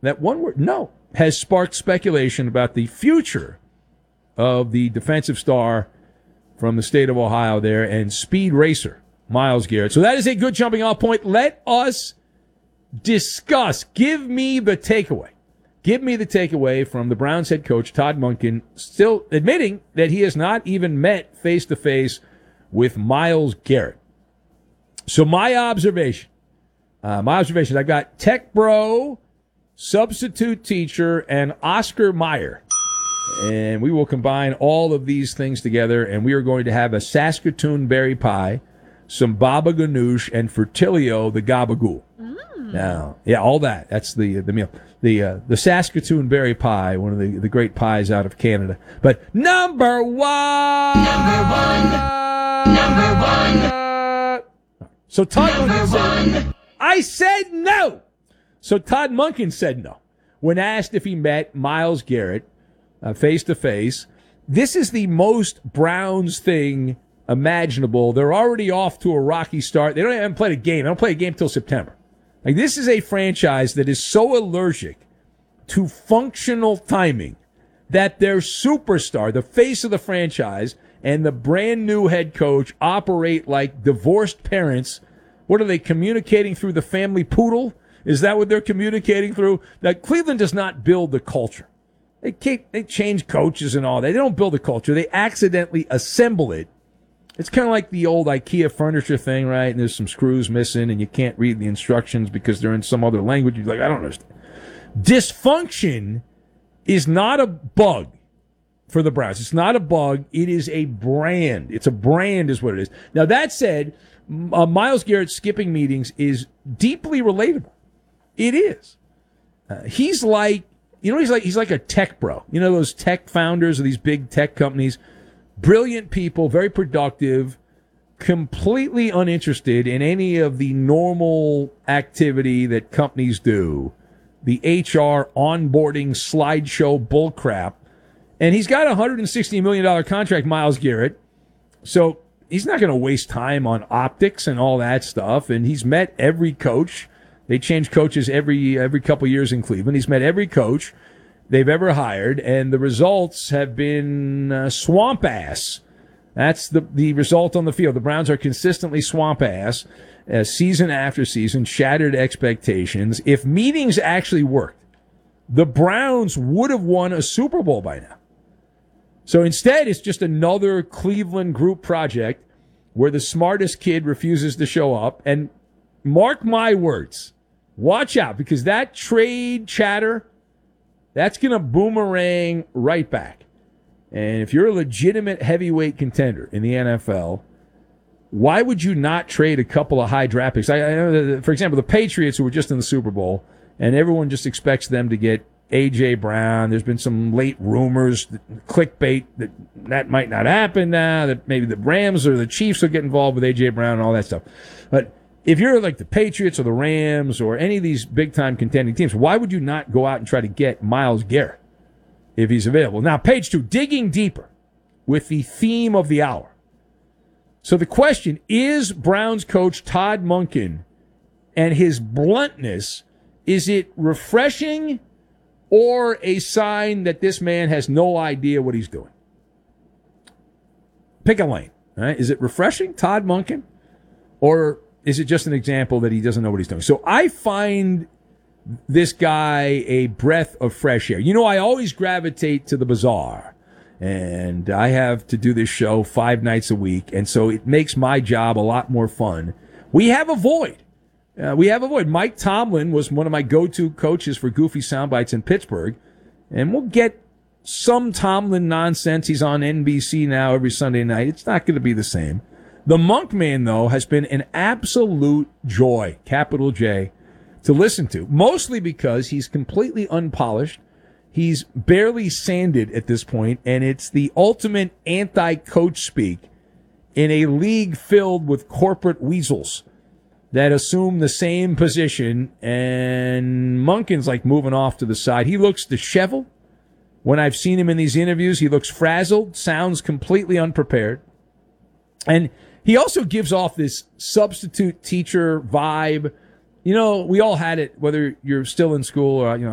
that one word, no, has sparked speculation about the future of the defensive star from the state of Ohio there and speed racer, Myles Garrett. So that is a good jumping off point. Let us discuss. Give me the takeaway. Give me the takeaway from the Browns head coach, Todd Monken, still admitting that he has not even met face-to-face with Myles Garrett. So my observations, I've got Tech Bro, substitute teacher, and Oscar Mayer. And we will combine all of these things together, and we are going to have a Saskatoon berry pie, some baba ganoush, and Fertilio the gabagool. Now, yeah, all that. That's the meal. The Saskatoon berry pie, one of the great pies out of Canada. But number one. So Todd Monken said, I said no. So Todd Monken said no when asked if he met Myles Garrett face-to-face. This is the most Browns thing imaginable. They're already off to a rocky start. They haven't played a game. They don't play a game until September. Like, this is a franchise that is so allergic to functional timing that their superstar, the face of the franchise, and the brand new head coach operate like divorced parents. What are they communicating through the family poodle? Is that what they're communicating through? That Cleveland does not build the culture. They change coaches and all that. They don't build a culture. They accidentally assemble it. It's kind of like the old IKEA furniture thing, right? And there's some screws missing, and you can't read the instructions because they're in some other language. You're like, I don't understand. Dysfunction is not a bug for the Browns. It's not a bug. It is a brand. It's a brand is what it is. Now, that said, Myles Garrett skipping meetings is deeply relatable. It is. He's like a tech bro. You know those tech founders of these big tech companies? Brilliant people, very productive, completely uninterested in any of the normal activity that companies do. The HR onboarding slideshow bullcrap. And he's got a $160 million contract, Myles Garrett. So he's not going to waste time on optics and all that stuff. And he's met every coach. They change coaches every couple years in Cleveland. He's met every coach they've ever hired, and the results have been swamp ass. That's the result on the field. The Browns are consistently swamp ass, season after season, shattered expectations. If meetings actually worked, the Browns would have won a Super Bowl by now. So instead, it's just another Cleveland group project where the smartest kid refuses to show up. And mark my words, watch out, because that trade chatter, that's going to boomerang right back. And if you're a legitimate heavyweight contender in the NFL, why would you not trade a couple of high draft picks? I know, for example, the Patriots, who were just in the Super Bowl, and everyone just expects them to get A.J. Brown. There's been some late rumors, clickbait, that might not happen now, that maybe the Rams or the Chiefs will get involved with A.J. Brown and all that stuff. But if you're like the Patriots or the Rams or any of these big-time contending teams, why would you not go out and try to get Myles Garrett if he's available? Now, page 2, digging deeper with the theme of the hour. So the question, is Browns coach Todd Monken and his bluntness, is it refreshing or a sign that this man has no idea what he's doing? Pick a lane. All right? Is it refreshing, Todd Monken, or is it just an example that he doesn't know what he's doing? So I find this guy a breath of fresh air. You know, I always gravitate to the bizarre, and I have to do this show 5 nights a week, and so it makes my job a lot more fun. We have a void. Mike Tomlin was one of my go-to coaches for goofy soundbites in Pittsburgh, and we'll get some Tomlin nonsense. He's on NBC now every Sunday night. It's not going to be the same. The Monk Man, though, has been an absolute joy, capital J, to listen to, mostly because he's completely unpolished. He's barely sanded at this point, and it's the ultimate anti-coach speak in a league filled with corporate weasels that assume the same position, and Monken's like moving off to the side. He looks disheveled. When I've seen him in these interviews, he looks frazzled, sounds completely unprepared. And he also gives off this substitute teacher vibe. You know, we all had it, whether you're still in school or,